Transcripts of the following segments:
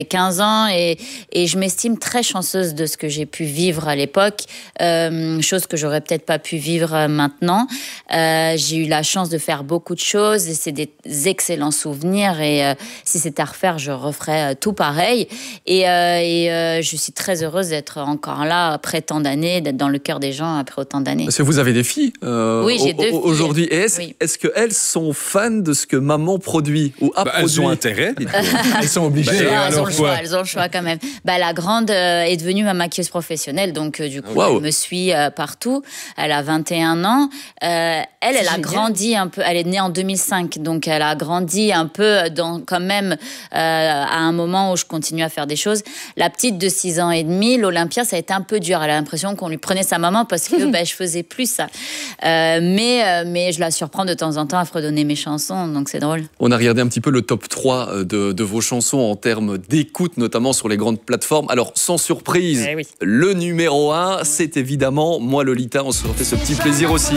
15 ans et je m'estime très chanceuse de ce que j'ai pu vivre à l'époque, chose que j'aurais peut-être pas pu vivre maintenant. J'ai eu la chance de faire beaucoup de choses et c'est des excellents souvenirs et si c'était à refaire, je referais tout pareil et je suis très heureuse d'être encore là après tant d'années, d'être dans le cœur des gens après autant d'années. Parce que vous avez des filles oui, j'ai 2 filles. Aujourd'hui. Et est-ce qu'elles sont fans de ce que maman produit ou a produit? Elles ont intérêt. Elles sont obligées. Elles ont le choix quand même. La grande est devenue ma maquilleuse professionnelle, donc du coup, elle me suit partout. Elle a 21 ans. Elle a grandi un peu. Elle est née en 2005, donc elle a grandi un peu quand même à un moment où je continue à faire des choses. La petite de 6 ans et demi, l'Olympia, ça a été un peu dur. Elle a l'impression qu'on lui prenait sa maman parce que je faisais plus ça. Mais je la surprends de temps en temps à fredonner mes chansons, donc c'est drôle. On a regardé un petit peu le top 3 de vos chansons en termes d'écoute, notamment sur les grandes plateformes. Alors, sans surprise, le numéro 1, c'est évidemment Moi Lolita. On se refait ce petit plaisir aussi.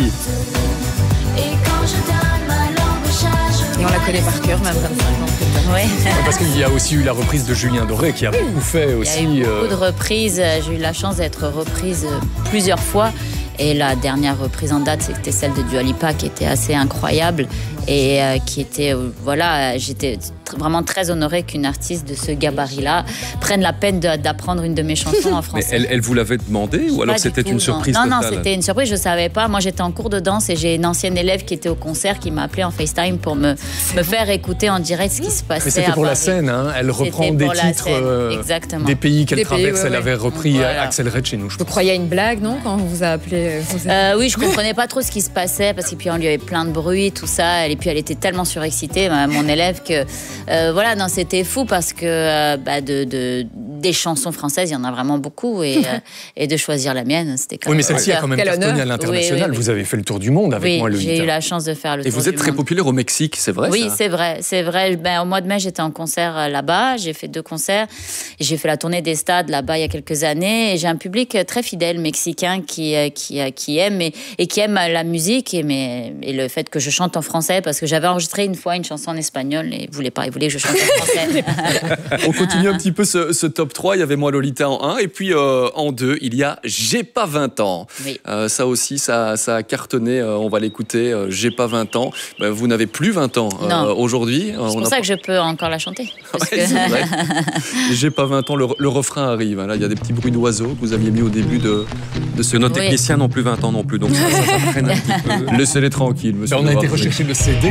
Et on la connaît par cœur, même comme ça. Parce qu'il y a aussi eu la reprise de Julien Doré qui a beaucoup fait aussi. Il y a eu beaucoup de reprises. J'ai eu la chance d'être reprise plusieurs fois. Et la dernière reprise en date, c'était celle de Dua Lipa, qui était assez incroyable et qui était, j'étais vraiment très honorée qu'une artiste de ce gabarit-là prenne la peine d'apprendre une de mes chansons en français. Mais elle vous l'avait demandé ou alors c'était une surprise totale? Non, c'était une surprise, je ne savais pas. Moi, j'étais en cours de danse et j'ai une ancienne élève qui était au concert qui m'a appelée en FaceTime pour me faire écouter en direct ce qui se passait. Mais c'était pour la scène, hein. Elle reprend des titres des pays qu'elle traverse. Elle avait repris Axel Red chez nous. Vous croyez à une blague, non, quand on vous a appelé? Oui, je comprenais pas trop ce qui se passait parce que puis on lui avait plein de bruit, tout ça. Et puis elle était tellement surexcitée, mon élève, que c'était fou parce que des chansons françaises, il y en a vraiment beaucoup et de choisir la mienne, c'était quand même. Oui, mais celle-ci a quand même cartonné à l'international. Oui. Vous avez fait le tour du monde avec Moi Lolita. J'ai eu la chance de faire le tour du monde. Et vous êtes très populaire au Mexique, c'est vrai? Oui, c'est vrai. Au mois de mai, j'étais en concert là-bas. J'ai fait 2 concerts. J'ai fait la tournée des stades là-bas il y a quelques années. Et j'ai un public très fidèle mexicain qui aime et qui aime la musique et le fait que je chante en français parce que j'avais enregistré une fois une chanson en espagnol et il voulait que je chante en français. On continue un petit peu ce top 3. Il y avait Moi Lolita en 1 et puis en 2, il y a J'ai pas 20 ans. Oui. Ça aussi, ça a cartonné. On va l'écouter. J'ai pas 20 ans. Vous n'avez plus 20 ans aujourd'hui. C'est pour ça que je peux encore la chanter. C'est vrai. J'ai pas 20 ans. Le refrain arrive. Là, il y a des petits bruits d'oiseaux que vous aviez mis au début de ce. Nos techniciens n'ont plus 20 ans non plus, donc ça freine un petit peu. Laissez-les tranquilles, monsieur. On a été rechercher le CD.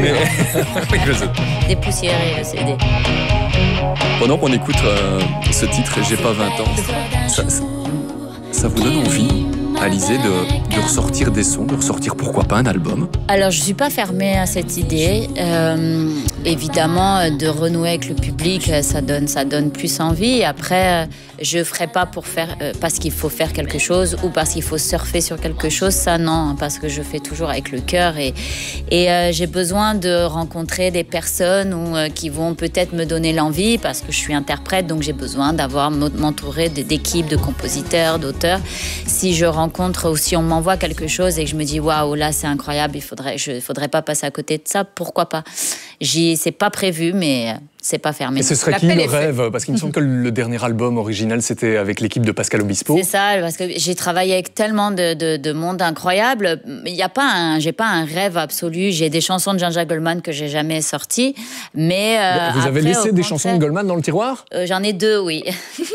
Dépoussiérer le CD. Pendant qu'on écoute ce titre, J'ai pas 20 ans, ça vous donne envie, Alizée, de ressortir des sons, de ressortir pourquoi pas un album? Alors je suis pas fermée à cette idée. Évidemment, de renouer avec le public, ça donne plus envie. Après, je ferai pas pour faire parce qu'il faut faire quelque chose ou parce qu'il faut surfer sur quelque chose. Ça non, parce que je fais toujours avec le cœur et j'ai besoin de rencontrer des personnes qui vont peut-être me donner l'envie parce que je suis interprète, donc j'ai besoin m'entourer d'équipes, de compositeurs, d'auteurs. Si je rencontre ou si on m'envoie quelque chose et que je me dis waouh, là c'est incroyable, il faudrait pas passer à côté de ça, pourquoi pas? C'est pas prévu, mais c'est pas fermé. Et ce serait qui le rêve? Parce qu'il me semble que le dernier album original, c'était avec l'équipe de Pascal Obispo. C'est ça, parce que j'ai travaillé avec tellement de monde incroyable. J'ai pas un rêve absolu. J'ai des chansons de Jean-Jacques Goldman que j'ai jamais sorties, mais vous avez laissé des chansons de Goldman dans le tiroir? J'en ai 2, oui.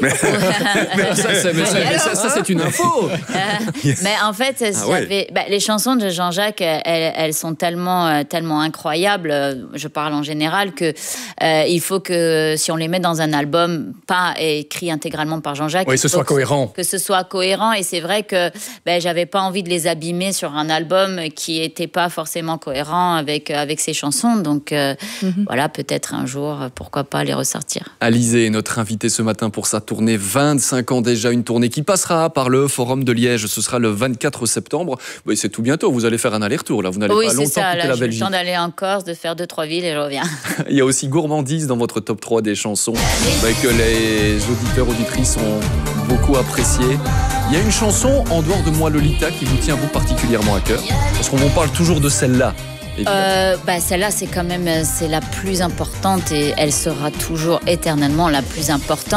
Ça, c'est une info. Mais en fait, les chansons de Jean-Jacques, elles sont tellement incroyables. Je parle en général que il faut que si on les met dans un album, pas écrit intégralement par Jean-Jacques, que ce soit cohérent. Que ce soit cohérent. Et c'est vrai que j'avais pas envie de les abîmer sur un album qui était pas forcément cohérent avec ses chansons. Donc voilà, peut-être un jour, pourquoi pas les ressortir. Alizée est notre invitée ce matin pour sa tournée 25 ans déjà, une tournée qui passera par le Forum de Liège. Ce sera le 24 septembre. Oui, c'est tout bientôt. Vous allez faire un aller-retour là. Vous n'allez pas longtemps quitter la Belgique. Oui, c'est ça. J'ai le temps d'aller en Corse, de faire 2-3 villes et je reviens. Il y a aussi Gourmandise dans votre top 3 des chansons que les auditeurs, auditrices ont beaucoup apprécié. Il y a une chanson en dehors de Moi Lolita qui vous tient vous particulièrement à cœur, parce qu'on parle toujours de celle-là. Celle-là, c'est quand même c'est la plus importante et elle sera toujours éternellement la plus importante.